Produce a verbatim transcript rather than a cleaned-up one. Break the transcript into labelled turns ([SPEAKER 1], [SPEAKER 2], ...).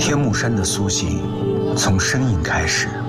[SPEAKER 1] 天目山的苏醒，从身影开始。